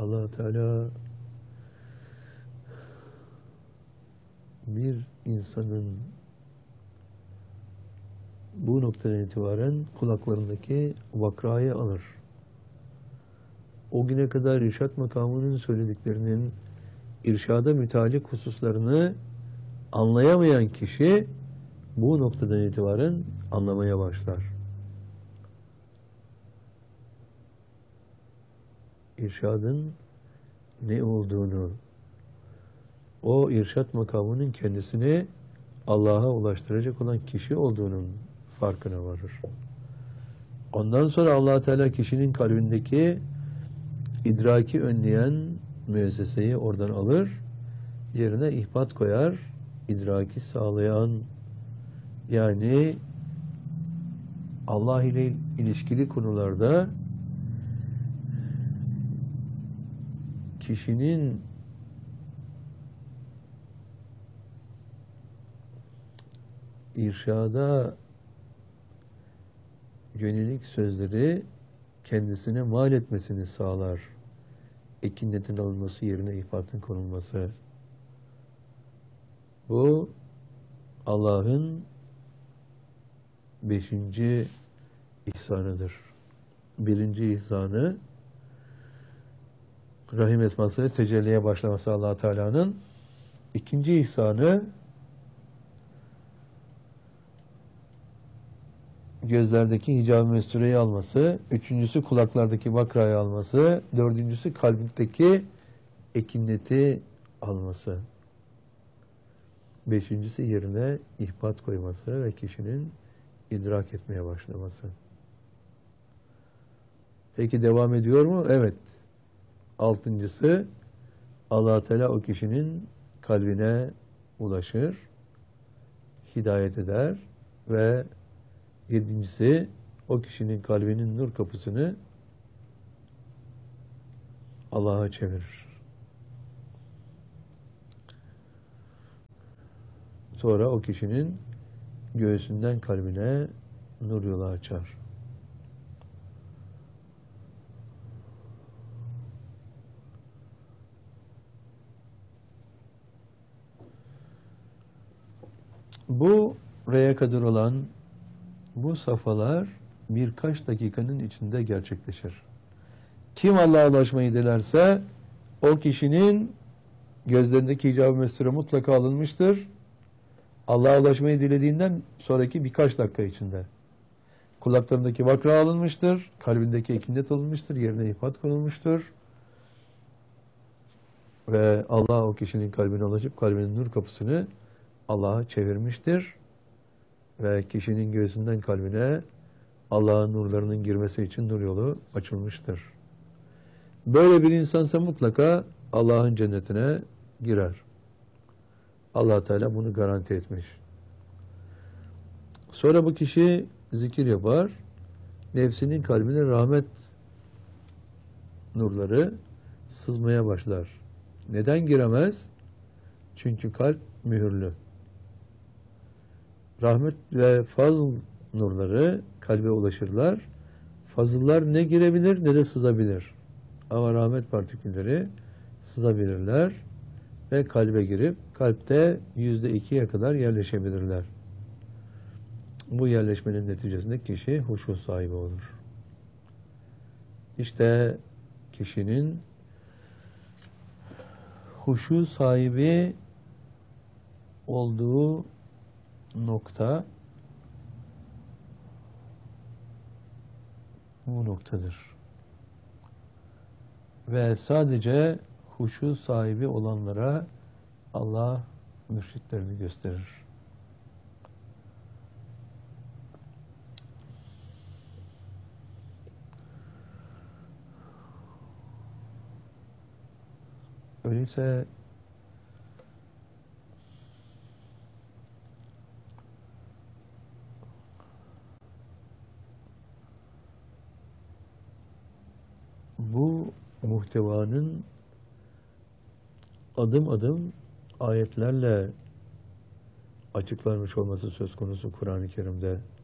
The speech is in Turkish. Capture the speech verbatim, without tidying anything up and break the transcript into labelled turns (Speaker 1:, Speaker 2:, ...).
Speaker 1: Allah Teala bir insanın bu noktadan itibaren kulaklarındaki vakrayı alır. O güne kadar irşad makamının söylediklerinin irşada müteallik hususlarını anlayamayan kişi bu noktadan itibaren anlamaya başlar. İrşadın ne olduğunu, o irşad makamının kendisini Allah'a ulaştıracak olan kişi olduğunun farkına varır. Ondan sonra Allah Teala kişinin kalbindeki idraki önleyen müesseseyi oradan alır, yerine ihbat koyar, idraki sağlayan, yani Allah ile ilişkili konularda kişinin irşada yönelik sözleri kendisine mal etmesini sağlar. Ekinnetin alınması yerine ihbatın konulması. Bu Allah'ın beşinci ihsanıdır. Birinci ihsanı Rahim esmasıyla tecelliye başlaması Allah Teala'nın. İkinci ihsanı gözlerdeki hicab-ı mestureyi alması, üçüncüsü kulaklardaki vakrayı alması, dördüncüsü kalbindeki ekinneti alması, beşincisi yerine ihbat koyması ve kişinin idrak etmeye başlaması. Peki devam ediyor mu? Evet. Altıncısı Allah Teala o kişinin kalbine ulaşır, hidayet eder ve yedincisi o kişinin kalbinin nur kapısını Allah'a çevirir. Sonra o kişinin göğsünden kalbine nur yolu açar. Bu reye kadar olan bu safhalar birkaç dakikanın içinde gerçekleşir. Kim Allah'a ulaşmayı dilerse o kişinin gözlerindeki hicab-ı mesture mutlaka alınmıştır. Allah'a ulaşmayı dilediğinden sonraki birkaç dakika içinde. Kulaklarındaki vakra alınmıştır, kalbindeki ekinnet alınmıştır, yerine ihbat konulmuştur. Ve Allah o kişinin kalbine ulaşıp kalbinin nur kapısını Allah'a çevirmiştir. Ve kişinin göğsünden kalbine Allah'ın nurlarının girmesi için nur yolu açılmıştır. Böyle bir insansa mutlaka Allah'ın cennetine girer. Allah Teala bunu garanti etmiş. Sonra bu kişi zikir yapar, nefsinin kalbine rahmet nurları sızmaya başlar. Neden giremez? Çünkü kalp mühürlü. Rahmet ve fazl nurları kalbe ulaşırlar. Fazıllar ne girebilir ne de sızabilir. Ama rahmet partikülleri sızabilirler ve kalbe girip kalpte yüzde ikiye kadar yerleşebilirler. Bu yerleşmenin neticesinde kişi huşu sahibi olur. İşte kişinin huşu sahibi olduğu nokta bu noktadır. Ve sadece huşu sahibi olanlara Allah mürşitlerini gösterir. Öyleyse bu muhtevanın adım adım ayetlerle açıklanmış olması söz konusu Kur'an-ı Kerim'de.